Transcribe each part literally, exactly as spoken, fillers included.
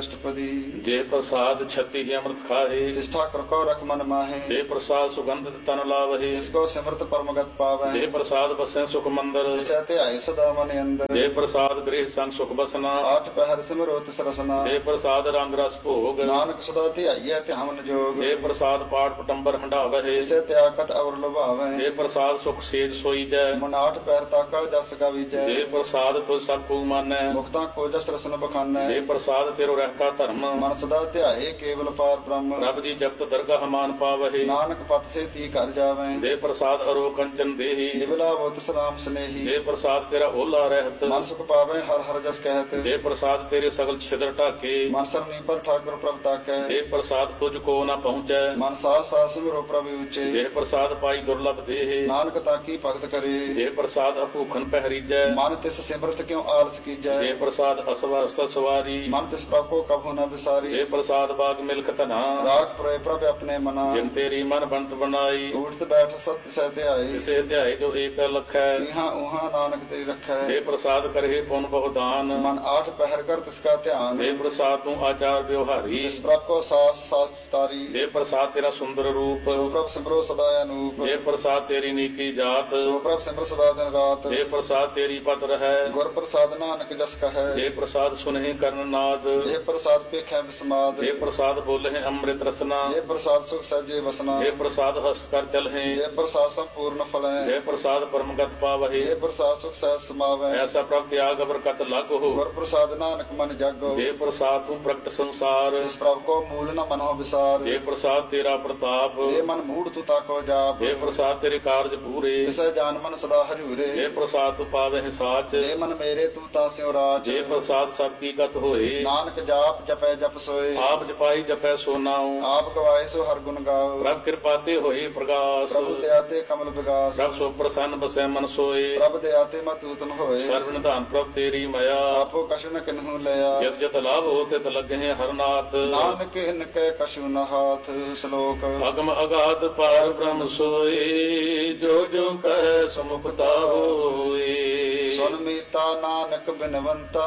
अष्टपदी। जे प्रसाद छत्ती ही अमृत खाहे, तिष्ठा ठाकुर को रख मन माहे। जे प्रसाद सुगंधित तन लावहे, जिसको सिमरत परमगत पावै। जे प्रसाद बसे सुख मंदिर, जिसै ध्याय सदा मन अंदर। जे प्रसाद गृह संग सुख बसना, आठ पहर सिमरो तिस रसना। जे प्रसाद रंग रस भोग, नानक सदा ध्याइयै ध्यान जोग। जे प्रसाद पाठ पटंबर हंडावहे, जिसै त्यागत अवर लुभावै। जे प्रसाद सुख सेज सोई जै, मन आठ पहर ताका जस गावीजै। जे प्रसाद तुझ सब को मानै, मुक्ता को जस रसन बखानै। जे प्रसाद तेरो रहता धर्म, मन सदा ध्याये केवल पार ब्रह्म। प्रभ जी जपत दरगाह मान पावहे, नानक पत से ती कर जावै। जे प्रसाद अरो कंचन देहि, निबला वो तिस राम स्नेही। जे प्रसाद तेरा ओला रहत, मन सुख पावै हर हर जस कहत। जे प्रसाद तेरे सगल छिद्र ढाके, मन सरनी पर ठाकुर प्रभ ताकै। जे प्रसाद तुझ को न पहुँचै, मन सास सास सिमरो प्रभु ऊचे। जे प्रसाद पाई दुर्लभ देहि, नानक ताकी भगत करे। जे प्रसाद अभूखन पहरीजै, मन तिस सिमरत क्यों आलस कीजै। जे प्रसाद असवर सवारी, मन तिस प्रभ को कभू न बिसारी। जे प्रसाद बाग मिल्क धना, राग पुरे प्रभ अपने मना। जिन तेरी मन बंत बनाई, उठत बैठ सत्य सह ध्याई। इसे ध्याय जो एक लख है, इहाँ उहाँ नानक तेरी रखै। जे प्रसाद करहे पुन बहुदान, मन आठ पहर कर तिसका ध्यान। जे प्रसाद तू आचार व्यवहारी, जिस प्रभ को सास सास तारी। जे प्रसाद तेरा सुंदर रूप, सो प्रभ सिमरो सदा अनूप। जे प्रसाद तेरी नीति जात, सो प्रभ सिमर सदा दिन रात। जे प्रसाद तेरी पत रहै, गुर प्रसाद नानक जस कहै। जे प्रसाद सुनहि कर्ण नाद, जे प्रसाद पेखै विस्माद। जे प्रसाद बोलहि अमृत रसना, जे प्रसाद सुख सहजे वसना। जे प्रसाद हस कर चलहि, जे प्रसाद संपूर्ण फलै। जे प्रसाद परमगत पावहि, जे प्रसाद सुख सहज समावै। ऐसा प्रभ त्याग बरकत लागो, गुर प्रसाद नानक मन जागो। जे प्रसाद तू प्रगट संसार, जिस प्रभ को मूल न मनो विसार। जे प्रसाद तेरा प्रताप, जे मन मूढ़ तू ताको जाप। जे प्रसाद तेरे कारज पूरे, तिसै जान मन सदा हजूरे। जे प्रसाद तू पावहि साच, जे मन मेरे तू तास्यो राज। जे प्रसाद सब की गत होए, नानक जाप जपै जप सोए। आप जपाई जपै सो नाउ, आप गवाए सो हर गुण गाओ। प्रभ कृपा ते होए प्रगास, प्रभु दयाते कमल विगास। प्रभ सो प्रसन्न बसै मन सोए, प्रभ दयाते मत उतम होए। सर्व निधान प्रभ तेरी मया, आपो कछु न किन्हु लया। जत जत लाभ होते त लगे हरनाथ, नानक इनके कछु न हाथ। श्लोक अगम अगाध पार ब्रह्म सोए, जो जो कह सुमुखता होए। सुन मीता नानक बिनवंता,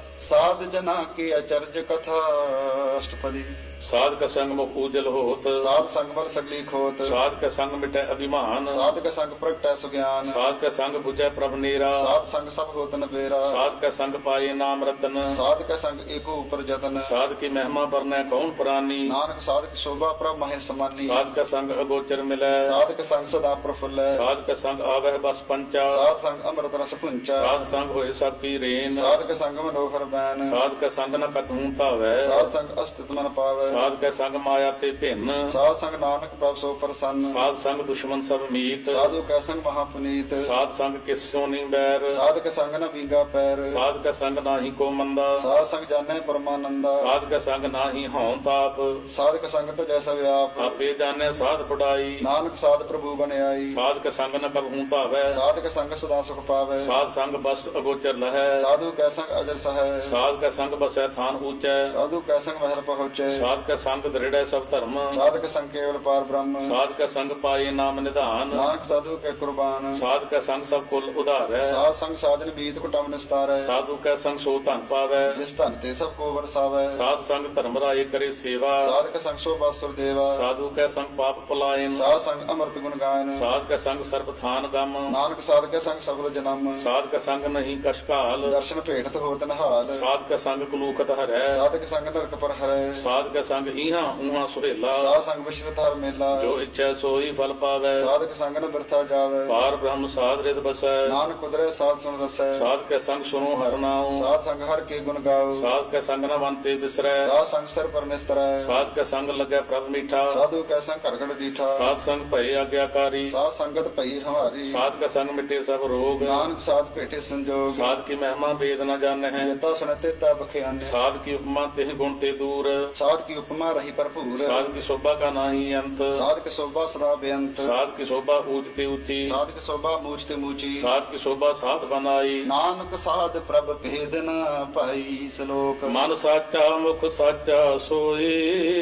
साध जना की अचर्ज कथा। अष्टपदी। साध का संग मुख उजल होत, साध संग बल सगली खोत। साध का संग मिटै अभिमान, साध का संग प्रगटै सुज्ञान। साध का संग बुझै प्रभ नेरा, साध संग सब होत न बेरा। साध का संग पाए नाम रतन, साध का संग एको ऊपर जतन। साध की महिमा बरनै कौन प्राणी, नानक साध की शोभा प्रभ महे समानी। साध का संग अगोचर मिलै, साध का संग सदा प्रफुल्ल। साध का संग आवह बस पंचा, साध संग अमृत रस पुंचा। साध संग होए सब की रेन, साध का संग मनोहर बैन। साध का संग न कतहूं पावै, साध संग अस्तित्व मन पावै। साध का संग माया ते भिन्न, साध संग नानक प्रभ सो प्रसन्न। साध संग दुश्मन सब मीत, साधु का संग महापुनीत। साध संग किस सोनी बैर, साध का संग न बींगा पैर। साध का संग नाही को मंदा, साध संग जाने परमानंदा। साध का संग नाही हौं ताप, साध का संग तो जैसा व्याप। आपे जाने साध पढ़ाई, नानक साध प्रभु बन आई। साध का संग न कबहूं पावै, साध का संग सदा सुख पावै। साध संग बस अगोचर लहै, साधु का संग अजर सहै। साध का संग बसै थान ऊंचै, साधु का संग महल पहुँचे। साध का संग दृढ़ सब धर्म, साध का संग केवल पार ब्रह्म। साध का संग पाए नाम निधान, नानक साधु के कुर्बान। साध का संग सब कुल उधार है, साध संग साधन बीत कुटम निस्तार है। साधु का संग सो धन पावै, जिस धन ते सब को बरसावै। साध संग धर्म राय करे सेवा, साध का संग शोभा सुर देवा। साधु का संग पाप पलायन, साध संग अमृत गुण गायन। साध का संग सर्व थान गम, नानक साध का संग सगल जन्म। साध का संग नहीं कशकाल, दर्शन भेटत होत नहाल। साध का संग कुलूखत हरै, साध का संग नरक पर हरै। साध का संग इहां उहां सुहेला, साध संग विश्व हर मेला। जो इच्छा सोई फल पावै, साध के संग न बिरथा जावै। पार ब्रह्म साध रित बसै, नानक उदरे साध सुन रसै। साध के संग सुनो हर नाम, साध संग हर के गुण गाओ। साध के संग न बनते बिसरै, साध संग सिर पर निस्तरै। साध के संग लगे प्रभ मीठा, साधु के संग घड़घड़ डीठा। साध संग भय आज्ञाकारी, साध संगत भई हमारी। साध का संग मिटे सब रोग, नानक साध भेटे संजोग। साध की महिमा वेद न जाने हैं, जेता सुनते ता बख्यान। साध की उपमा तेह गुण ते दूर, साध की उपमा रही भरपूर। साध की शोभा का नाही अंत, साध की शोभा सदा बेअंत। साध की शोभा ऊंचते ऊंची, साध की शोभा मूछते मूची। साध की शोभा साध बनाई, नानक साध प्रभ भेद न पाई। श्लोक मन साचा मुख साचा सोए,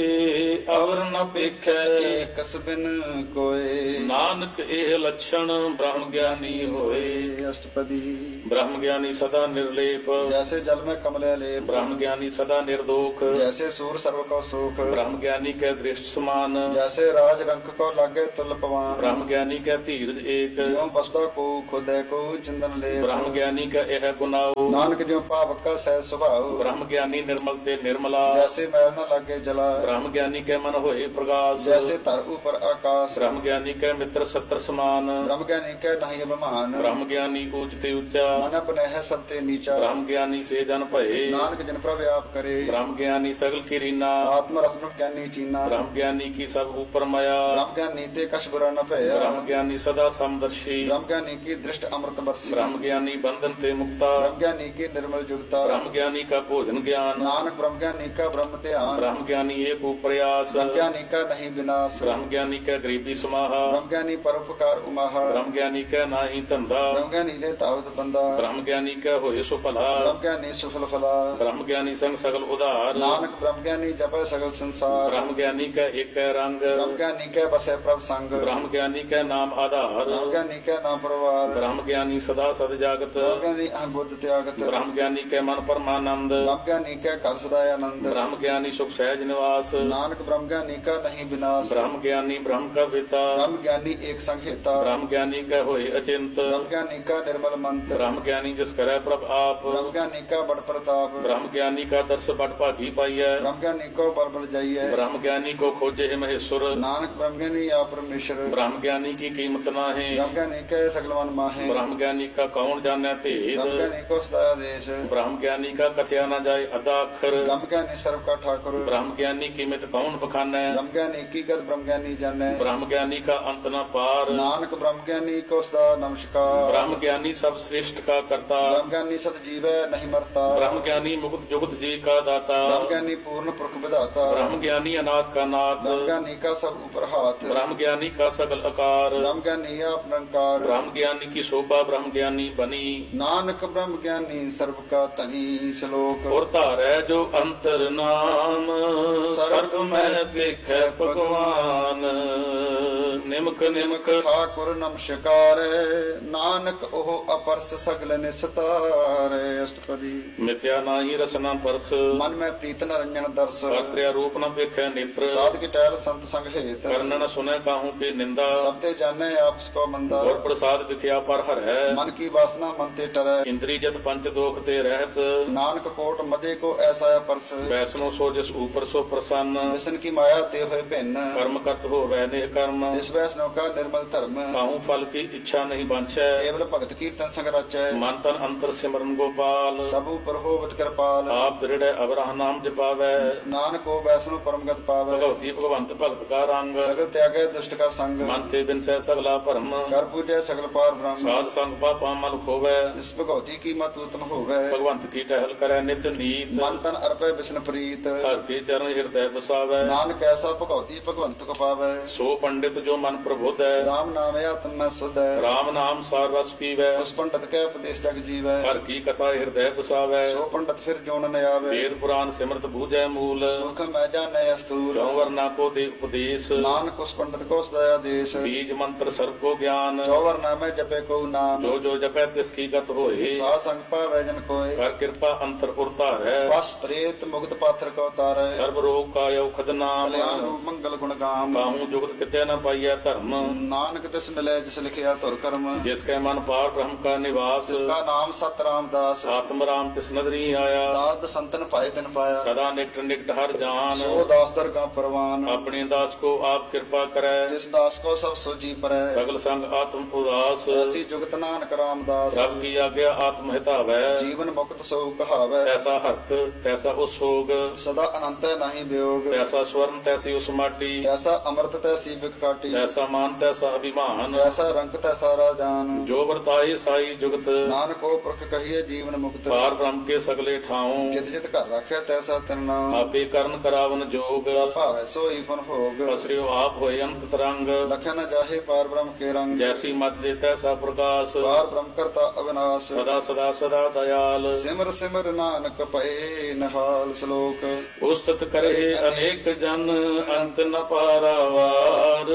अवर न पेखै एकस बिन कोय। नानक एह लक्षण ब्रह्म ज्ञानी होए। अष्टपदी। ब्रह्म ज्ञानी सदा निर्लेप, जैसे जल जल में कमले लेप ब्रह्म ज्ञानी सदा निर्दोख जैसे सूर सर्व को सुख ब्रह्म ज्ञानी के दृष्ट समान जैसे राज रंक को लागे तुल पवान ब्रह्म ज्ञानी का धीरज एक ज्यों बसदा को खुदे को चिंदन ले ब्रह्म ज्ञानी का यह गुनाओ नानक ज्यों पावक का सह स्वभाव ब्रह्म ज्ञानी निर्मल ते निर्मला जैसे मैल न लागे जला ब्रह्म ज्ञानी के मन होए प्रकाश जैसे तर ऊपर आकाश ब्रह्म ज्ञानी के मित्र सत्र समान ब्रह्म ज्ञानी के नहीं अभिमान ब्रह्म ज्ञानी ऊंच ते ऊंचा मन अपने है सब ते नीचा ब्रह्म ज्ञानी से जन भये नानक जन पर व्याप करे ब्रह्म ज्ञानी सगल की रीना आत्म रस ब्रह्म ज्ञानी चीना ब्रह्म ज्ञानी की सब ऊपर माया ब्रह्म ज्ञानी ते कछ बुरा न भया ब्रह्म ज्ञानी सदा समदर्शी ब्रह्म ज्ञानी की दृष्ट अमृत बरसी ब्रह्म ज्ञानी बंधन ते मुक्ता ब्रह्म ज्ञानी की निर्मल जुगता ब्रह्म ज्ञानी का भोजन ज्ञान नानक ब्रह्म ज्ञानी का ब्रह्म ध्यान ब्रह्म ज्ञानी एक प्रयास ब्रह्म ज्ञानी का नहीं विनाश ब्रह्म ज्ञानी का गरीबी समाहा ब्रह्म ज्ञानी परोपकार उमाहा ब्रह्म ज्ञानी का नाही धंधा ब्रह्म ज्ञानी ले तावत बंदा ब्रह्म ज्ञानी का होए सो भला ब्रह्म ज्ञानी सुफल फला ब्रह्म ज्ञानी संग सगल उदार नानक ब्रह्म ज्ञानी जपे सगल संसार ब्रह्म ज्ञानी का एक है रंग ब्रह्म ज्ञानी के बसे प्रभ संग ब्रह्म ज्ञानी का नाम आधार ब्रह्म ज्ञानी के नाम परवार ब्रह्म ज्ञानी सदा सद जागत ब्रह्म ज्ञानी अहं बुद्ध त्यागत ब्रह्म ज्ञानी के मन परमानंद ब्रह्म ज्ञानी के कर सदाय आनंद ब्रह्म ज्ञानी सुख सहज निवास नानक ब्रह्म ज्ञानी का नहीं विनाश ब्रह्म ज्ञानी ब्रह्म का पिता ब्रह्म ज्ञानी एक संहिता ब्रह्म ज्ञानी का होए अचिंत ब्रह्म ज्ञानी का निर्मल मंत्र ब्रह्म ज्ञानी जिस करे प्रभ आप ब्रह्म ज्ञानी का बड़ प्रताप ब्रह्म ज्ञानी का दर्श बड़ भागी पाइय ब्रह्म ज्ञानी को बल बल जाइए ब्रह्म ज्ञानी को खोजे है महेश्वर नानक ब्रह्म ज्ञानी या परमेश्वर ब्रह्म ज्ञानी की कीमत ना है ब्रह्म ज्ञानी के सकल मन माहे ब्रह्म ज्ञानी का कौन जाने भेद ब्रह्म ज्ञानी को सदा देश ब्रह्म ज्ञानी का कथया न जाए अदा अक्षर ब्रह्म ज्ञानी सर्व का ठाकुर ब्रह्म ज्ञानी कीमत कौन बखाने ब्रह्म ज्ञानी की गत ब्रह्म ज्ञानी जाने ब्रह्म ज्ञानी का अंत न पार नानक ब्रह्म ज्ञानी को सदा नमस्कार ब्रह्म ज्ञानी सब श्रेष्ठ का करता ब्रह्म ज्ञानी सत जीवै नहीं मरता ब्रह्म ज्ञानी मुक्त जुगत जी का दाता ब्रह्म ज्ञानी पूर्ण पुरख विधाता ब्रह्म ज्ञानी अनाथ का नाथ ब्रह्म ज्ञानी का सब ऊपर हाथ ब्रह्म ज्ञानी का सकल आकार ब्रह्म ज्ञानी आप निरंकार ब्रह्म ज्ञानी की शोभा ब्रह्म ज्ञानी बनी नानक ब्रह्म ज्ञानी सर्व का तनी श्लोक और तारै जो अंतर नाम सर्ग में पेखै भगवान निमक निमक ठाकुर नमस्कार नानक ओह अपरस सगल निस्तार अष्टपदी मिथ्या नाही रसना परस मन में प्रीत न रंजन दर्श कर्त्या रूप न पेखै नेत्र साध की टहल संत संग हेत कर्ण न सुने काहू की निंदा सबते जाने आपस को मंदा और प्रसाद विख्या पर हर है मन की वासना मन ते टरै इंद्री जत पंच दोख ते रहत नानक कोट मदे को ऐसा परस वैष्णो सो जिस ऊपर सो प्रसन्न विष्णु की माया ते हुए भिन्न कर्म करत हो वह नेह कर्म जिस वैष्णव का निर्मल धर्म काहू फल की इच्छा नहीं बांछै केवल भगत कीर्तन संग रचै मन तन अंतर सिमरन गोपाल सब ऊपर होवत कृपाल आप दृढ़ अबरह नाम जपावै नानक को वैष्णव परमगत पावै भगवती भगवंत भगत का रंग सगल त्यागे दुष्ट का संग मन ते बिन सह सगला भरम कर पूजे सगल पार ब्रह्म साध संग पापा मल खोवै जिस भगवती की मत उत्तम होवे भगवंत की टहल करे नित नीत मन तन अर्पे विष्णु प्रीत हर के चरण हृदय बसावै नानक ऐसा भगवती भगवंत को पावै सो पंडित जो मन प्रबुद्ध है राम नाम आत्म में सुध है राम नाम सार रस पीवै उस पंडित के उपदेश जग जीवै हर की कथा हृदय बसावै सो पंडित फिर जोन न आवे वेद पुराण सिमरत बूझै मूल सुख मैं जाने अस्तूल क्यों वरना को दे उपदेश नानक उस पंडित को सदया देश बीज मंत्र सर्व को ज्ञान चौवर नाम जपे को नाम जो जो जपै तिसकी गत होए साध संग पावै जन कोय कर कृपा अंतर उरता है बस प्रेत मुक्त पात्र को तारै सर्व रोग का औखद नाम कल्याण रूप मंगल गुण गाम काहू जुगत कितै न पाइय धर्म नानक तिस मिले जिस लिखिया तुर कर्म जिसके मन पार ब्रह्म का निवास जिसका नाम सत रामदास आत्म राम तिस नदरी आया दास संतन पाए दिन पाया सदा निकट निकट हर जान सो दास दर का परवान अपने दास को आप कृपा करे जिस दास को सब सोजी परै सगल संग आत्म उदास ऐसी जुगत नानक रामदास सब की आज्ञा आत्म हितावै जीवन मुक्त सो कहावै तैसा हर्क तैसा उसोग सदा अनंत नहीं वियोग तैसा स्वर्ण तैसी उस माटी ऐसा अमृत तैसी बिक काटी तैसा मान तैसा अभिमान ऐसा रंग तैसा राजान जो वर्ताए साई जुगत नानक को पुरख कहिए जीवन मुक्त पार ब्रह्म के सगले ठाऊं जित जित घर रखे तैसा तिन नाम आपे करण करावन जोग भावै सोई फन भोग पसरियो आप होए अंत तरंग लखे न जाहे पार ब्रह्म के रंग जैसी मत दे तैसा प्रकाश पार ब्रह्म करता अविनाश सदा सदा सदा दयाल सिमर सिमर नानक पए नहाल श्लोक उस्तत करे अनेक जन अंत न पारावार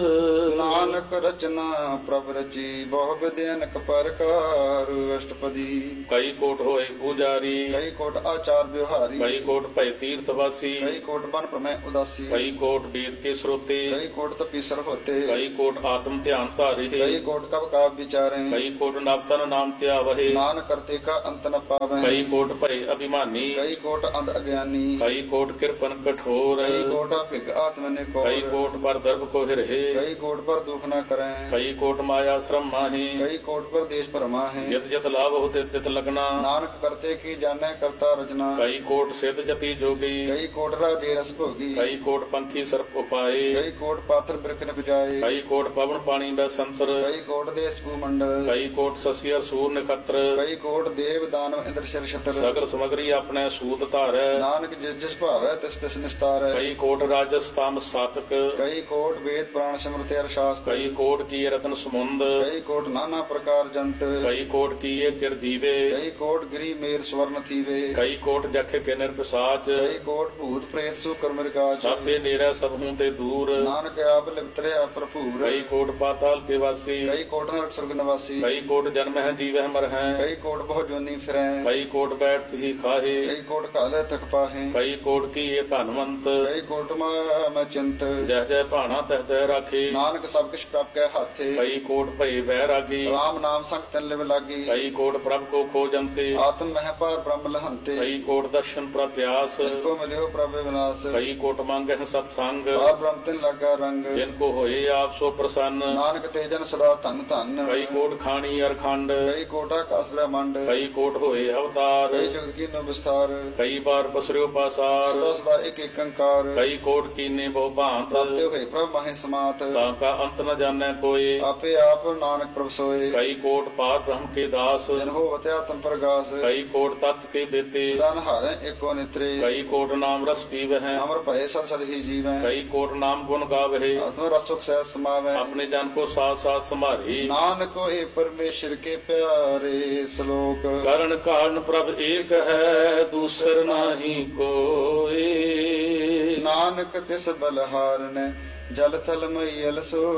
ਨਾਨਕ ਰਚਨਾ ਪ੍ਰਭ ਰਚੀ ਬਹੁ ਵਿਦਿ ਅਨਕ ਪ੍ਰਕਾਰ ਅਸ਼ਟਪਦੀ। ਕਈ ਕੋਟ ਹੋਏ ਪੂਜਾਰੀ, ਕਈ ਕੋਟ ਆਚਾਰ ਵਿਵਹਾਰੀ, ਕਈ ਕੋਟ ਭੈ ਤੀਰਥ ਵਾਸੀ, ਕਈ ਕੋਟ ਬਨ ਪ੍ਰਮੈ ਉਦਾਸੀ, ਕਈ ਕੋਟ ਵੇਦ ਕੇ ਸਰੋਤੇ, ਕਈ ਕੋਟ ਤਪੀਸਰ ਹੋਤੇ, ਕਈ ਕੋਟ ਆਤਮ ਧਿਆਨ ਧਾਰੇ, ਕਈ ਕੋਟ ਕਬ ਕਾਬ ਵਿਚਾਰੇ, ਕਈ ਕੋਟ ਨਵਤਨ ਨਾਮ ਧਿਆਵਹਿ, ਨਾਨਕ ਕਰਤੇ ਕਾ ਅੰਤ ਨ ਪਾਵੈ, ਕਈ ਕੋਟ ਭੈ ਅਭਿਮਾਨੀ, ਕਈ ਕੋਟ ਅੰਧ ਅਗਿਆਨੀ, ਕਈ ਕੋਟ ਕਿਰਪਨ ਕਠੋਰ, ਕਈ ਕੋਟ ਭਿਗ ਆਤਮ ਨੇ ਕੋ, ਕਈ ਕੋਟ ਪਰ ਦਰਬ ਕੋ ਹਿਰਹਿ, ਕਈ ਕੋਟ ਪਰ ਦੁਖ ਨ ਕਰੈ, ਕਈ ਕੋਟ ਮਾਇਆ ਸ਼ਰਮ ਮਾਹੀ, ਕਈ ਕੋਟ ਪਰ ਦੇਸ਼ ਭਰਮਾ ਹੈ, ਜਿਤ ਜਿਤ ਲਾਭ ਹੋ ਤਿਤ ਤਿਤ ਲਗਨਾ, ਨਾਨਕ ਕਰਤੇ ਕੀ ਜਾਣੈ ਕਰਤਾ ਰਚਨਾ, ਕਈ ਕੋਟ ਸਿੱਧ ਜਤੀ ਜੋਗੀ, ਕਈ ਕੋਟ ਰਾਜੇ ਰਸ ਭੋਗੀ, ਕਈ ਕੋਟ ਪੰਥੀ ਸਰਪ ਉਪਾਏ, ਕਈ ਕੋਟ ਪਾਤਰ ਬਿਰਖ ਨ ਬਜਾਏ, ਕਈ ਕੋਟ ਪਵਨ ਪਾਣੀ ਦਾ ਸੰਤਰ, ਕਈ ਕੋਟ ਦੇਸ਼ ਭੂ ਮੰਡਲ, ਕਈ ਕੋਟ ਸਸੀਰ ਸੂਰ ਨਖਤਰ, ਕਈ ਕੋਟ ਦੇਵ ਦਾਨਵ ਇੰਦਰ ਸ਼ਰ ਛਤਰ, ਸਗਲ ਸਮਗਰੀ ਆਪਣੇ ਸੂਤ ਧਾਰੈ, ਨਾਨਕ ਜਿਸ ਜਿਸ ਭਾਵੈ ਤਿਸ ਤਿਸ ਨਿਸਤਾਰੈ, ਕਈ ਕੋਟ ਰਾਜਸ ਤਾਮ ਸਾਤਕ, ਕਈ ਕੋਟ ਵੇਦ ਪੁਰਾਣ ਸਿਮਰਤਿ ਅਰ ਸ਼ਾਸਤਰ, ਕਈ ਕੋਟ ਕੀ ਰਤਨ ਸਮੁੰਦ, ਕਈ ਕੋਟ ਨਾਨਾ ਪ੍ਰਕਾਰ ਜੰਤ, ਕਈ ਕੋਟ ਕੀਏ ਚਿਰ ਦੀਵੇ, ਕਈ ਕੋਟ ਗਿਰੀ ਮੇਰ ਸਵਰਨ ਥੀਵੇ, ਕਈ ਕੋਟ ਜਖ ਕੇ ਨਿਰਪਸਾਚ, ਕਈ ਕੋਟ ਭੂਤ ਪ੍ਰੇਤ ਸੁਕਰ ਮਿਰਗਾਚ, ਸਾਤੇ ਨੇੜੇ ਸਭ ਹੂੰ ਤੇ ਦੂਰ, ਨਾਨਕ ਆਪ ਲਿਪਤਰਿਆ ਭਰਪੂਰ, ਕਈ ਕੋਟ ਪਾਤਾਲ ਕੇ ਵਾਸੀ, ਕਈ ਕੋਟ ਨਰਕ ਸੁਰਗ ਨਿਵਾਸੀ, ਕਈ ਕੋਟ ਜਨਮ ਹੈ ਜੀਵਹਿ ਮਰ ਹੈ, ਕਈ ਕੋਟ ਬਹੁ ਜੋਨੀ ਫਿਰੈ, ਕਈ ਕੋਟ ਬੈਠ ਸਹੀ ਖਾਹੇ, ਕਈ ਕੋਟ ਕਾਲੇ ਤਕ ਪਾਹੇ, ਕਈ ਕੋਟ ਕੀਏ ਧਨਵੰਤ, ਕਈ ਕੋਟ ਮਾਇਆ ਮੈਂ ਚਿੰਤ, ਜਹ ਜਹ ਭਾਣਾ ਤਹ ਤਹ ਰਾਖੇ, ਨਾਨਕ ਸਭ ਕਿਛ ਪ੍ਰਭ ਕੈ ਹਾਥੇ, ਕਈ ਕੋਟ ਭਏ ਬਹਿ ਰਾਗੀ, ਰਾਮ ਨਾਮ ਸੰਗ ਤਨ ਲਿਵ ਲਾਗੀ, ਕਈ ਕੋਟ ਪ੍ਰਭ ਕੋ ਖੋਜੰਤੇ, ਆਤਮ ਮਹਿ ਪਾਰ ਬ੍ਰਹਮ ਲਹੰਤੇ, ਕਈ ਕੋਟ ਦਰਸ਼ਨ ਪ੍ਰਭ ਪਿਆਸ, ਕੋ ਮਿਲਿਓ ਪ੍ਰਭ ਵਿਨਾਸ਼, ਕਈ ਕੋਟ ਮੰਗਹਿ ਸਤ ਸੰਗ, ਆਪ ਬ੍ਰਹਮ ਤਿਨ ਲਾਗਾ ਰੰਗ, ਜਿਨ ਕੋ ਹੋਏ ਆਪ ਸੋ ਪ੍ਰਸੰਨ, ਨਾਨਕ ਤੇ ਜਨ ਸਦਾ ਧਨ ਧਨ, ਕਈ ਕੋਟ ਖਾਣੀ ਅਰਖੰਡ, ਕਈ ਕੋਟਾ ਕਾਸ ਬ੍ਰਹਮੰਡ, ਕਈ ਕੋਟ ਹੋਏ ਅਵਤਾਰ, ਕਈ ਜਗਤ ਕੀਨੋ ਵਿਸਥਾਰ, ਕਈ ਬਾਰ ਪਸਰਿਓ ਪਾਸਾਰ, ਸਦਾ ਸਦਾ ਇੱਕ ਇੱਕ ਅੰਕਾਰ, ਕਈ ਕੋਟ ਕੀਨੇ ਬਹੁ ਭਾਂਤ, ਸਤਿ ਹੋਏ ਪ੍ਰਭ ਮਾਹੇ ਸਮਾਤ, ਤਾਂ ਕਾ ਅੰਤ ਨ ਜਾਣੈ ਕੋਏ, ਆਪੇ ਆਪ ਨਾਨਕ ਪ੍ਰਭ ਸੋਏ, ਕਈ ਕੋਟ ਪਾਰ ਬ੍ਰਹਮ ਕੇ ਦਾਸ, ਜਨ ਹੋਵਤ ਆਤਮ ਪ੍ਰਗਾਸ, ਕਈ ਕੋਟ ਤਤ ਕੇ ਬੇਤੇ, ਸਦਾ ਨਹਾਰੈ ਏਕੋ ਨਿਤਰੇ, ਕਈ ਕੋਟ ਨਾਮ ਰਸ ਪੀਵਹਿ, ਅਮਰ ਭਏ ਸਦ ਸਦ ਹੀ ਜੀਵੈ, ਕਈ ਕੋਟ ਨਾਮ ਗੁਣ ਗਾਵਹਿ, ਆਤਮ ਰਸ ਸੁਖ ਸਹਿ ਸਮਾਵੈ, ਆਪਣੇ ਜਨ ਕੋ ਸਾਥ ਸਾਥ ਸੰਭਾਰੀ, ਨਾਨਕ ਹੋਏ ਪਰਮੇਸ਼ਰ ਕੇ ਪਿਆਰੇ ਸ਼ਲੋਕ, ਕਰਨ ਕਾਰਨ ਪ੍ਰਭ ਏਕ ਹੈ ਦੂਸਰ ਨਾਹੀ ਕੋਏ, ਨਾਨਕ ਤਿਸ ਬਲਹਾਰਨੈ ਜਲ ਥਲ ਮਈਲ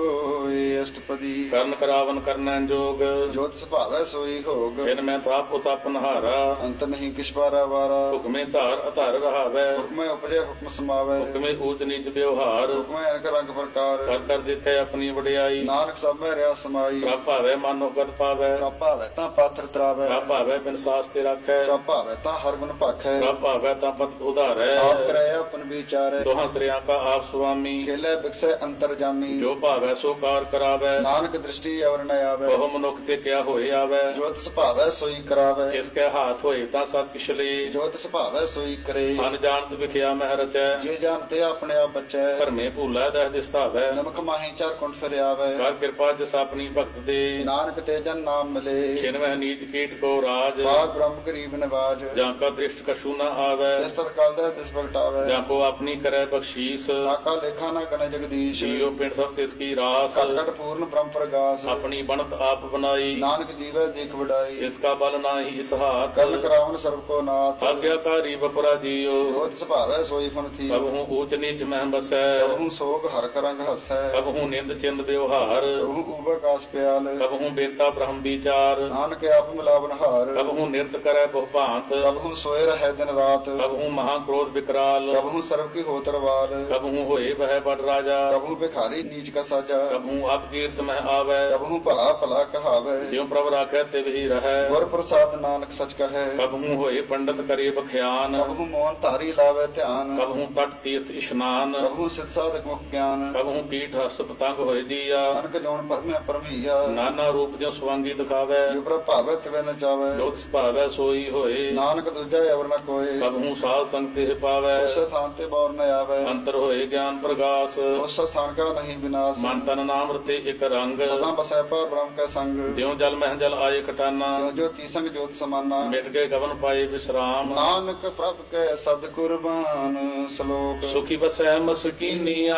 ਸੋਏ ਅਸ਼ਟਪਦੀ, ਕਰਨ ਕਰਾਵਨ ਕਰਨੈ ਜੋਗ, ਜੋਤ ਸੁਭਾਵੈ ਸੋਈ ਹੋਗ, ਫਿਰ ਮੈਂ ਤਾਪ ਉਤਪ ਨਹਾਰਾ, ਅੰਤ ਨਹੀਂ ਕਿਛ ਬਾਰਾ ਵਾਰਾ, ਹੁਕਮੇ ਧਾਰ ਅਧਾਰ ਰਹਾਵੈ, ਹੁਕਮੈ ਉਪਜੈ ਹੁਕਮ ਸਮਾਵੈ, ਹੁਕਮੇ ਊਚ ਨੀਚ ਵਿਵਹਾਰ, ਹੁਕਮੈ ਅਨਕ ਰੰਗ ਪ੍ਰਕਾਰ, ਕਰ ਕਰ ਦੇਖੈ ਆਪਣੀ ਵਡਿਆਈ, ਨਾਨਕ ਸਭ ਮੈਂ ਰਿਆ ਸਮਾਈ, ਪ੍ਰਭ ਭਾਵੈ ਮਾਨੋ ਗਤ ਪਾਵੈ, ਪ੍ਰਭ ਭਾਵੈ ਤਾਂ ਪਾਥਰ ਤਰਾਵੈ, ਪ੍ਰਭ ਭਾਵੈ ਬਿਨ ਸਾਸ ਤੇ ਰਾਖੈ, ਪ੍ਰਭ ਭਾਵੈ ਤਾਂ ਹਰ ਗੁਣ ਭਾਖੈ, ਪ੍ਰਭ ਭਾਵੈ ਤਾਂ ਪਤ ਉਧਾਰੈ, ਆਪ ਕਰੈ ਆਪਨ ਵਿਚਾਰੈ, ਦੋਹਾਂ ਸ੍ਰਿਆਂ ਕਾ ਆਪ ਸੁਆਮੀ, ਖੇਲੇ ਬਿਕਸੈ ਅੰਤਰ ਜਾਮੀ, ਜੋ ਭਾਵੈ ਸੋ ਕਾਰ ਕਰਾਵੈ, ਨਾਨਕ ਦ੍ਰਿਸ਼ਟੀ ਅਵਰ ਨ ਆਵੈ, ਬਹੁ ਮਨੁੱਖ ਤੇ ਕਿਆ ਹੋਏ ਆਵੈ, ਜੋਤ ਸੁਭਾਵੈ ਸੋਈ ਕਰਾਵੈ, ਕਿਸ ਕੈ ਹਾਥ ਹੋਏ ਤਾਂ ਸਭ ਕਿਛ ਲੇ, ਜੋਤ ਸੁਭਾਵੈ ਸੋਈ ਕਰੇ, ਮਨ ਜਾਣਤ ਵਿਖਿਆ ਮਹਿ ਰਚੈ, ਜੇ ਜਾਣਤੇ ਆਪਣੇ ਆਪ ਬਚੈ, ਭਰਮੇ ਭੂਲਾ ਦਹਿ ਦਿਸਤਾਵੈ, ਨਮਕ ਮਾਹੀ ਚਾਰ ਕੁੰਠ ਫਿਰ ਆਵੈ, ਕਰ ਕਿਰਪਾ ਜਿਸ ਆਪਣੀ ਭਗਤ ਦੇ, ਨਾਨਕ ਤੇ ਜਨ ਨਾਮ ਮਿਲੇ, ਖਿਨ ਮਹਿ ਨੀਚ ਕੀਟ ਕੋ ਰਾਜ, ਬਾਗ ਬ੍ਰਹਮ ਗਰੀਬ ਨਿਵਾਜ, ਜਾਂ ਕਾ ਦ੍ਰਿਸ਼ਟ ਕਛੂ ਨ ਆਵੈ, ਤਿਸ ਤਤ ਕਾਲ ਦਾ ਤਿਸ ਪ੍ਰਗਟਾਵੈ, ਜਾਂ ਕੋ ਆਪਣੀ ਕਰੈ ਬਖਸ਼ੀਸ, ਤਾਕਾ ਲੇਖਾ ਨਾ ਗਣ ਜਗਦੀਸ਼, ਜੀਉ ਪਿੰਡ ਸਭ ਤਿਸ ਕੀ ਰਾਸ, ਘਟ ਘਟ ਪੂਰਨ ਬ੍ਰਹਮ ਪ੍ਰਗਾਸ, ਆਪਣੀ ਬਣਤ ਆਪ ਬਨਾਈ, ਨਾਨਕ ਜੀਵੈ ਦੇਖ ਵਡਾਈ, ਇਸ ਕਾ ਬਲ ਨਾਹੀ ਇਸ ਹਾਥ, ਕਰਨ ਕਰਾਵਨ ਸਰਬ ਕੋ ਨਾਥ, ਆਗਿਆਕਾਰੀ ਬਪਰਾ ਜੀਉ, ਜੋਤ ਸੁਭਾਵੈ ਸੋਈ ਫਨ ਥੀ, ਕਬਹੂ ਊਚ ਨੀਚ ਮਹਿ ਬਸੈ, ਕਬਹੂ ਸੋਗ ਹਰ ਕਰੰਗ ਹਸੈ, ਕਬਹੂ ਨਿੰਦ ਚਿੰਦ ਵਿਵਹਾਰ, ਕਬਹੂ ਉਬੈ ਕਾਸ ਪਿਆਲ, ਕਬਹੂ ਬੇਤਾ ਬ੍ਰਹਮ ਵਿਚਾਰ, ਨਾਨਕ ਆਪ ਮਿਲਾਵਨ ਹਾਰ, ਕਬਹੂ ਨਿਰਤ ਕਰੈ ਬਹੁ ਭਾਂਤ, ਕਬਹੂ ਸੋਏ ਰਹਿ ਦਿਨ ਰਾਤ, ਕਬਹੂ ਮਹਾ ਕ੍ਰੋਧ ਵਿਕਰਾਲ, ਕਬਹੂ ਸਰਬ ਕੀ ਹੋਤਰ ਵਾਲ, ਕਬਹੂ ਹੋਏ ਬਹਿ ਬੜ ਰਾਜਾ, ਕਬਹੂ ਭਿਖਾਰੀ ਨੀਚ ਕਾ ਸਾਜਾ, ਕਬਹੂ ਅਪ ਕੀਰਤ ਮਹਿ ਆਵੈ, ਕਬਹੂ ਭਲਾ ਭਲਾ ਕਹਾਵੈ, ਜਿਉ ਪ੍ਰਭ ਰਾਖੈ ਤਿਵ ਹੀ ਰਹੈ, ਗੁਰ ਪ੍ਰਸਾਦ ਨਾਨਕ ਸਚ ਕਹੈ, ਕਬਹੂ ਹੋਏ ਪੰਡਤ ਕਰੇ ਬਖਿਆਨ, ਕਬਹੂ ਮੋਹਨ ਧਾਰੀ ਲਾਵੇ ਧਿਆਨ, ਕਬਹੂ ਤਟ ਤੀਰਥ ਇਸ਼ਨਾਨ, ਕਬਹੂ ਸਿਧ ਸਾਧਕ ਮੁਖ ਗਿਆਨ, ਕਬਹੂ ਕੀਟ ਹਸ ਪਤੰਗ ਹੋਏ ਜੀਆ, ਅਨਕ ਜੋਨ ਪਰਮਿਆ ਪਰਮਈਆ, ਨਾਨਾ ਰੂਪ ਜਿਉ ਸਵਾਂਗੀ ਦਿਖਾਵੈ, ਜਿਉ ਪ੍ਰਭ ਭਾਵੈ ਤਿਵੈ ਨ ਚਾਵੈ, ਜੋਤ ਸੁਭਾਵੈ ਸੋਈ ਹੋਏ, ਨਾਨਕ ਦੂਜਾ ਅਵਰ ਨ ਕੋਏ, ਕਬਹੂ ਸਾਧ ਸੰਗ ਤੇ ਪਾਵੈ, ਉਸ ਸਥਾਨ ਤੇ ਬੌਰ ਨ ਆਵੈ, ਅੰਤਰ ਹੋਏ ਗਿਆਨ ਪ੍ਰਗਾਸ, ਉਸ ਸਥਾਨ ਕਾ ਨਹੀਂ ਵਿਨਾਸ਼, ਮਨ ਤਨ ਨਾਮ ਰਤੇ ਇਕ ਰੰਗ, ਸਦਾ ਬਸੈ ਪਰ ਬ੍ਰਹਮ ਕੈ ਸੰਗ, ਜਿਉ ਜਲ ਮਹਿ ਜਲ ਆਏ ਖਟਾਨਾ, ਜਿਉ ਜੋਤੀ ਸੰਗ ਜੋਤ ਸਮਾਨਾ, ਮਿਟ ਕੇ ਗਵਨ ਪਾਏ ਵਿਸਰਾਮ, ਨਾਨਕ ਪ੍ਰਭ ਕੈ ਸਦ ਕੁਰਬਾਨ ਸ਼ਲੋਕ, ਸੁਖੀ ਬਸੈ ਮਸਕੀਨੀਆ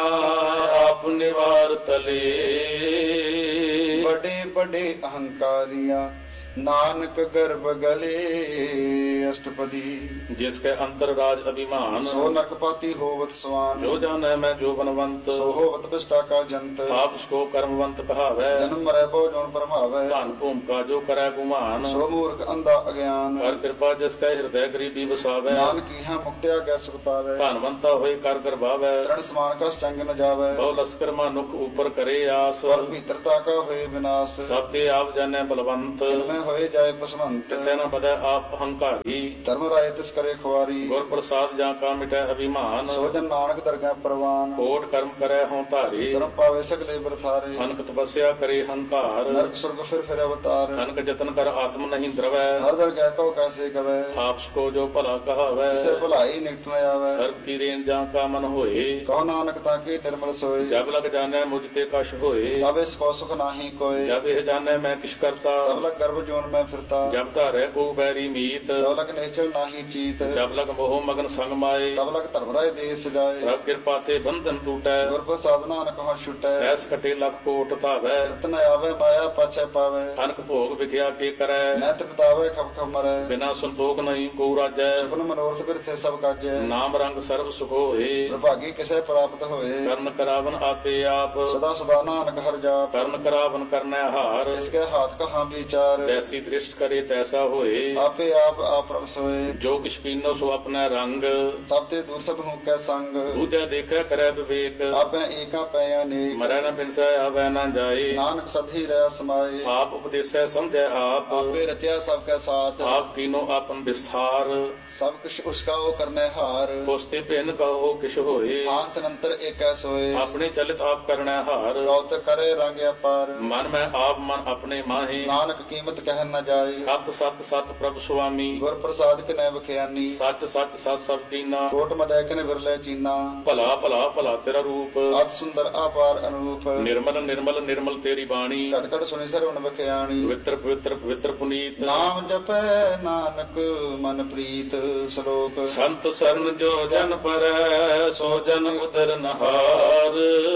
ਆਪ ਨਿਵਾਰ ਤਲੇ, ਬੜੇ ਬੜੇ ਅਹੰਕਾਰੀਆਂ नानक गर्भ गले अष्टपदी। जिसके अंतर राज अभिमान, सो नरकपाती होवत स्वान। जो जाने मैं जो बनवंत, सो होवत बिष्टा का जंत। आप उसको कर्मवंत कहावै, जन्म मरै बहु जोन परमावै। धन भूम का जो करे गुमान, सो मूर्ख अंधा अज्ञान। कर कृपा जिसका हृदय गरीबी बसावै, नानक इहाँ मुक्त्या गै सुख पावै। धनवंता होए कर गर्भावै, तरण समान का चंग न जावै। बहु लश्कर मानुख ऊपर करे आस, और भीतरता का होए विनाश। सब ते आप जाने बलवंत, में होए जाए पसमंत। तिसै न बदै आप अहंकारी, धर्म राय तिस करे खुआरी। गुर प्रसाद जा का मिटै अभिमान, सो जन नानक दरगह परवान। कोट कर्म करे हों धारी, शरम पावे सगले बरथारे। अनक तपस्या करे हंकार, नरक स्वर्ग फिर फिर अवतार। अनक जतन कर आत्म नहीं द्रवै, हर दरगह को कैसे गवै। आपको जो भला कहावै, इसे भलाई निकट न आवै। सर्व की रेन जा का मन होए, कहो नानक ताके निर्मल सोए। जब लग जाने मुझ ते कश होए, तब इसको सुख नाही कोय। जब यह जाने मैं किस करता, तब लग गर्भ जोन में फिरता। जब धारे को बैरी मीत, तब लग निश्चल नाही चीत। जब लग मोह मगन संग माए, तब लग धर्म राय देश जाए। प्रभ कृपा ते बंधन टूटै, गुर प्रसाद नानक हो छुटै। सहस कटे लख कोट धावै, रतन आवे माया पाछे पावे। अनक भोग विख्या के करै, नैत बितावे खप खप मरै। बिना संतोख नहीं को राजै, सुपन मनोरथ बिरथे सब काजै। नाम रंग सर्व सुख होए, विभागी किसे प्राप्त होए। कर्ण करावन आपे आप, सदा सदा नानक हर जाप। कर्ण करावन करनै हार, इसके हाथ कहाँ विचार। जैसी दृष्ट करे तैसा होए, आपे आप आप प्रभ सोए। जो किछ कीनो सो अपना रंग, तब ते दूर सब हूँ कै संग। दूजा देखै करै विवेक, आपे एका पै अनेक। मरै न बिनसै आवै न जाए, नानक सभी रह समाए। आप उपदेसै समझै आप, आपे रचया सबके साथ। आप कीनो आपन विस्तार, सब कुछ उसका वो करने हार। कोस्ते भिन्न कहो किछ होए, अंत नंतर एक सोए। अपने चलित आप करनै हार, कौत करे रंग अपार। मन में आप मन अपने माहे, नानक कीमत कह न जाए। सत सत सत प्रभु स्वामी, गुर प्रसाद के नैब खयानी। सच सच सत सब कीना, कोट मदै के बिरले चीना। भला भला भला तेरा रूप, अत सुंदर अपार अनूप। निर्मल निर्मल निर्मल तेरी बाणी, कट कट सुनि सरवण बखयानी। पवित्र पवित्र पवित्र पुनीत, नाम जपै नानक मन प्रीत। श्लोक संत शरण जो जन परੈ, सो जन उदर नहार।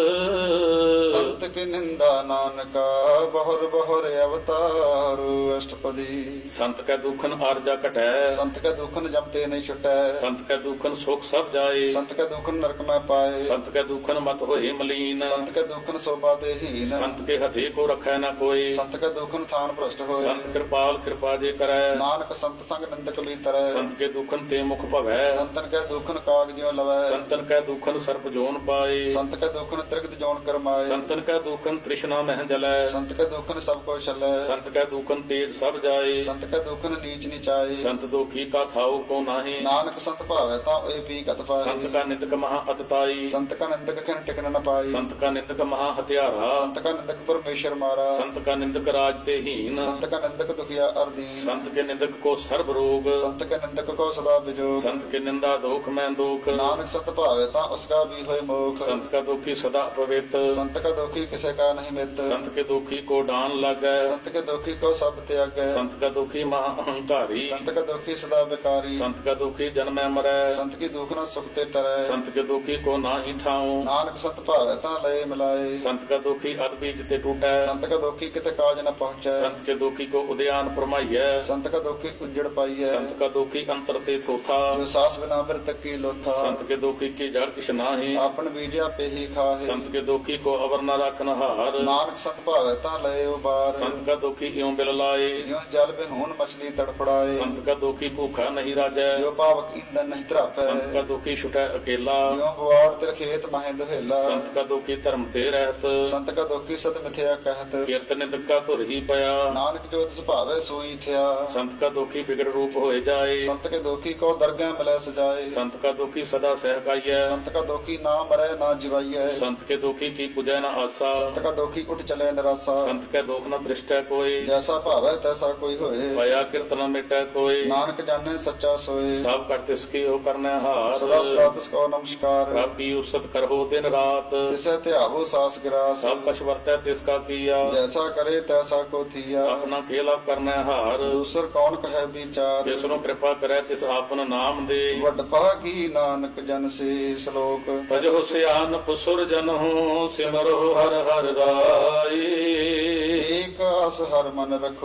संत की निंदा नानका, बहुर बहुर अवतार। अष्टपदी। संत कै दुखन आरजा घटै, संत के दुखन जमते नहीं छुटै। संत कै दुखन सुख सब जाए, संत के दुखन नरक में पाए। संत कै दुखन मत होए मलीन, संत के दुखन शोभा देहीन। संत के हथे को रखै न कोई, संत के दुखन थान भ्रष्ट होए। संत कृपाल कृपा जे करै, नानक संत संग निंदक भीतर। संत के दुखन ते मुख भवै, संतन के दुखन काग ज्यों लवै। संतन कै दुखन सर्प जोन पाए, संत के दुखन त्रिगत जोन करमाए। संतन कै दुखन तृष्णा मह जलै, संत के दुखन सब को छलै। संत कै दुखन तेज सब जाए, संत के दुखन नीच नीचाए। संत दुखी का थाऊ को नाहि, नानक संत भावै ता ओए पी कत पाए। संत का निंदक महा अतताई, संत का निंदक खिन टिकन न पाई। संत का निंदक महा हत्यारा, संत का निंदक परमेश्वर मारा। संत का निंदक राज ते हीन, संत का निंदक दुखिया अर्दीन। संत के निंदक को सर्व रोग, संत के निंदक को सदा बिजोग। संत के निंदा दुख में दुख, नानक संत भावै ता उसका भी होए मोख। संत का दुखी सदा पवित्र, संत का दुखी किसे का नहीं मित। संत के दुखी को डान लगै, संत के दुखी को सब त्यागै। संत का दुखी महा अहंकारी, संत का दुखी सदा बेकारी। संत का दुखी जन्मै मरै, संत की दुख न सुख ते टरै। संत के दुखी को नाहि ठाऊं, नानक संत भावै ता लय मिलाए। संत का दुखी अदबीज ते टूटै, संत का दुखी किते काज न पहुँचै। संत के दुखी को उद्यान परमाइयै, संत का दुखी उजड़ पाइयै। संत का दुखी अंतर ते थोथा, जो सास बिना मृतक की लोथा। संत के दुखी की जड़ किछ नाहि, आपन बीजा पे ही खाहे। संत के दुखी को अवर न रखन हार, नानक संत भावै ता लय उबार। संत का दुखी इਉਂ बिल लाए, ज्यों जल बिहून मछली तड़फड़ाए। संत का दुखी भूखा नहीं राजै, जो पावक ईंधन नहीं त्रापै। संत का दुखी छुटै अकेला, ज्यों बुआड़ तिर खेत माहे दुहेला। संत का दुखी धर्म ते रहत, संत का दुखी सद मिथ्या कहत। कीर्त निंदक का धुर ही पया, नानक जो तिस भावै सोई थया। संत का दुखी बिगड़ रूप होए जाए, संत के दुखी को दरगह मिलै सजाए। संत का दुखी सदा सहकाइयै, संत का दुखी ना मरै ना जिवाइयै। संत के दुखी की पूजै न आसा, संत का दुखी उठ चले निराशा। संत के दुख न दृष्टै कोई, जैसा भावै तैसा कोई होए। पया कीर्त न मिटै कोई, नानक जाने सच्चा सोए। सब कर तिसकी हो करनै हाथ, सदा सदा तिसको नमस्कार। रब की उसत करहो दिन रात, तिसे त्यागो सास गिरास। सब कछ वर्तै तिसका किया, जैसा करे तैसा को थिया। अपना खेला करनै हार, दूसर कौन कहे विचार। जिसनु कृपा करै तिस आपन नाम दे, वड भागी नानक जन से। श्लोक तजो सियानप सुर जनहु, सिमरो हर हर राई। एक आस हर मन रखो,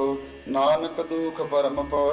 ਨਾਨਕ ਦੁਖ ਪਰਮ ਪਉ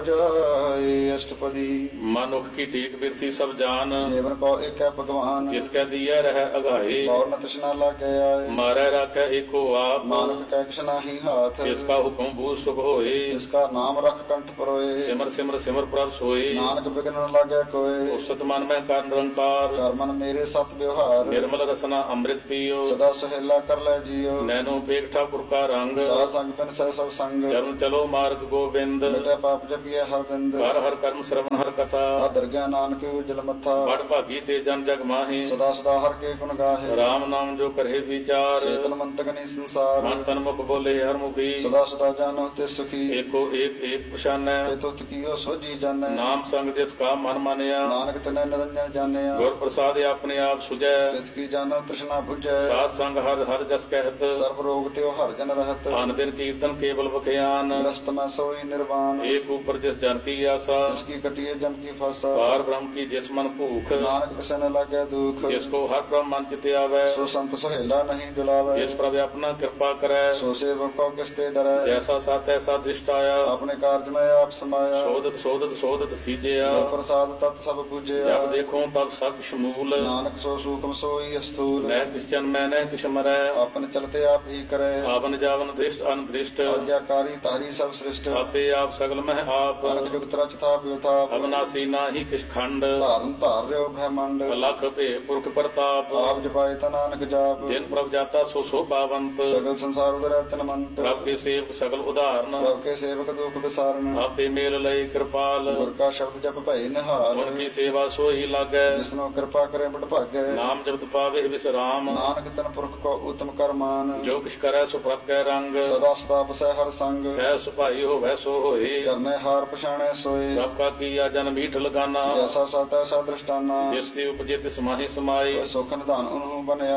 ਜਾਏ। ਅਸ਼ਟਪਦੀ ਮਨੁੱਖ ਕੀ ਟੇਕ ਬਿਰਥੀ ਸਭ ਜਾਨ, ਜੀਵਨ ਕੋ ਏਕੈ ਭਗਵਾਨ। ਜਿਸ ਕੈ ਦੀਐ ਰਹਿ ਅਗਾਏ, ਔਰ ਨ ਤ੍ਰਿਸ਼ਨਾ ਲਾਗੇ ਆਏ। ਮਾਰੈ ਰਾਖੈ ਏਕੋ ਆਪ, ਨਾਨਕ ਕੈ ਕਿਛ ਨਾਹੀ ਹਾਥ। ਜਿਸ ਕਾ ਹੁਕਮ ਬੂਝ ਸੁਖ ਹੋਏ, ਜਿਸ ਕਾ ਨਾਮ ਰਖ ਕੰਠ ਪਰੋਏ। ਸਿਮਰ ਸਿਮਰ ਸਿਮਰ ਪ੍ਰਭ ਸੋਏ, ਨਾਨਕ ਬਿਗਨ ਨ ਲਾਗੇ ਕੋਏ। ਉਸਤ ਮਨ ਮੈਂ ਕਰ ਨਿਰੰਕਾਰ, ਕਰ ਮਨ ਮੇਰੇ ਸਤ ਵਿਵਹਾਰ। ਨਿਰਮਲ ਰਸਨਾ ਅੰਮ੍ਰਿਤ ਪੀਓ, ਸਦਾ ਸਹੇਲਾ ਕਰ ਲੈ ਜੀਓ। ਨੈਨੋ ਪੇਖ ਠਾਕੁਰ ਕਾ ਰੰਗ, ਸਾਧ ਸੰਗ ਪਿਨ ਸਹਿ ਸਭ ਸੰਗ। ਚਰਨ ਚਲੋ ਮਾਰਗ ਗੋਬਿੰਦ, ਮਿਟੇ ਪਾਪ ਜਪੀਐ ਹਰ ਬਿੰਦ। ਹਰ ਹਰ ਕਰਮ ਸਰਵਨ ਹਰ ਕਥਾ, ਆਦਰ ਗਿਆਨ ਨਾਨਕ ਉਜਲ ਮੱਥਾ। ਬੜ ਭਾਗੀ ਤੇ ਜਨ ਜਗ ਮਾਹੀ, ਸਦਾ ਸਦਾ ਹਰ ਕੇ ਗੁਣ ਗਾਹੇ। ਰਾਮ ਨਾਮ ਜੋ ਕਰੇ ਵਿਚਾਰ, ਚੇਤਨ ਮੰਤਕ ਨੀ ਸੰਸਾਰ। ਮਨ ਤਨ ਮੁਖ ਬੋਲੇ ਹਰ ਮੁਖੀ, ਸਦਾ ਸਦਾ ਜਾਨੋ ਤੇ ਸੁਖੀ। ਏਕੋ ਏਕ ਏਕ ਪਛਾਨੈ, ਤੇ ਤੁਤ ਕੀਓ ਸੋਜੀ ਜਾਣੈ। ਨਾਮ ਸੰਗ ਜਿਸ ਕਾ ਮਨ ਮਾਨਿਆ, ਨਾਨਕ ਤਨੈ ਨਿਰੰਜਨ ਜਾਣਿਆ। ਗੁਰ ਪ੍ਰਸਾਦ ਆਪਣੇ ਆਪ ਸੁਝੈ, ਤਿਸ ਕੀ ਜਾਣੋ ਤ੍ਰਿਸ਼ਨਾ 부ਜੈ। ਸਾਧ ਸੰਗ ਹਰ ਹਰ ਜਸ ਕਹਿਤ, ਸਰਬ ਰੋਗ ਤੇ ਹਰ ਜਨ ਰਹਤ। ਅਨ ਦਿਨ ਕੀਰਤਨ ਕੇਵਲ ਬਖਿਆਨ, ਗ੍ਰਸਤ ਮੈਂ ਸੋਈ ਨਿਰਵਾਨ। ਏਕ ਉਪਰ ਜਿਸ ਜਨ ਕੀ ਆਸਾ, ਜਿਸ ਕੀ ਕਟਿਏ ਜਮ ਕੀ ਫਾਸਾ। ਪਾਰ ਬ੍ਰਹਮ ਕੀ ਜਿਸ ਮਨ ਭੂਖ, ਨਾਨਕ ਤਿਸੈ ਨ ਲਾਗੈ ਦੁਖ। ਜਿਸ ਕੋ ਹਰ ਬ੍ਰਹਮ ਮਨ ਚਿਤ ਆਵੈ, ਸੋ ਸੰਤ ਸੁਹੇਲਾ ਨਹੀਂ ਡੁਲਾਵੈ। ਜਿਸ ਪ੍ਰਭ ਆਪਣਾ ਕਿਰਪਾ ਕਰੈ, ਸੋ ਸੇਵਕ ਕੋ ਕਿਸ ਤੇ ਡਰੈ। ਜੈਸਾ ਸਤ ਐਸਾ ਦ੍ਰਿਸ਼ਟ ਆਇਆ, ਆਪਣੇ ਕਾਰਜ ਮੈਂ ਆਪ ਸਮਾਇਆ। ਸੋਧਤ ਸੋਧਤ ਸੋਧਤ ਸੀਜਿਆ, ਗੁਰ ਪ੍ਰਸਾਦ ਤਤ ਸਭ ਪੂਜਿਆ। ਜਬ ਦੇਖੋ ਤਬ ਸਭ ਸ਼ਮੂਲ, ਨਾਨਕ ਸੋ ਸੂਖਮ ਸੋਈ ਅਸਥੂਲ। ਮੈਂ ਕਿਸ ਜਨ ਮੈਂ ਨਹਿ ਕਿਛ ਮਰੈ, ਆਪਨ ਚਲਤੇ ਆਪ ਹੀ ਕਰੈ। ਆਵਨ ਜਾਵਨ ਦ੍ਰਿਸ਼ਟ ਅਨਦ੍ਰਿਸ਼ਟ, ਆਗਿਆਕਾਰੀ ਤਾਰੀ ਸਭ ਸ੍ਰਿਸ਼ਟ। ਆਪੇ ਆਪ ਸਗਲ ਮਹਿ ਆਪ, ਅਨਕ ਜੁਗਤ ਰਚ ਥਾਪ ਵਿਥਾਪ। ਅਬਨਾਸੀ ਨਾਹੀ ਕਿਛ ਖੰਡ, ਧਾਰਨ ਧਾਰ ਰਿਓ ਬ੍ਰਹਮੰਡ। ਲਖ ਭੇ ਪੁਰਖ ਪ੍ਰਤਾਪ, ਆਪ ਜਪਾਏ ਤਾ ਨਾਨਕ ਜਾਪ। ਜਿਨ ਪ੍ਰਭ ਜਾਤਾ ਸੋ ਸੋਭਾਵੰਤ, ਸਗਲ ਸੰਸਾਰ ਉਦਰੈ ਤਨਮੰਤ। ਪ੍ਰਭ ਕੇ ਸੇਵਕ ਸਗਲ ਉਦਾਹਰਨ, ਪ੍ਰਭ ਕੇ ਸੇਵਕ ਦੁਖ ਵਿਸਾਰਨ। ਆਪੇ ਮੇਲ ਲਈ ਕਿਰਪਾਲ, ਗੁਰ ਕਾ ਸ਼ਬਦ ਜਪ ਭਏ ਨਿਹਾਲ। ਗੁਣ ਕੀ ਸੇਵਾ ਸੋਈ ਲਾਗੈ, ਜਿਸਨੋ ਕਿਰਪਾ ਕਰੇ ਬੜ ਭਾਗੈ। ਨਾਮ ਜਪਤ ਪਾਵੇ ਵਿਸਰਾਮ, ਨਾਨਕ ਤਨ ਪੁਰਖ ਕੋ ਉਤਮ ਕਰਮਾਨ। ਜੋ ਕਿਛ ਕਰੈ ਸੋ ਪ੍ਰਭ ਕੈ ਰੰਗ, ਸਦਾ ਸਦਾ ਬਸੈ ਹਰ ਸੰਗ। ਸਹਿ ਸੁਭਾਈ ਹੋਵੈ ਸੋ ਹੋਏ, ਕਰਨੇ ਹਾਰ ਪਛਾਣੈ ਸੋਏ। ਪ੍ਰਭ ਕਾ ਕੀਆ ਜਨ ਮੀਠ ਲਗਾਨਾ, ਜੈਸਾ ਸਤ ਐਸਾ ਦ੍ਰਿਸ਼ਟਾਨਾ। ਜਿਸ ਦੀ ਉਪਜੇ ਤਿਸ ਮਾਹੀ ਸਮਾਈ। ਸੁਖ ਨਿਧਾਨ ਉਹਨੂੰ ਬਣਿਆ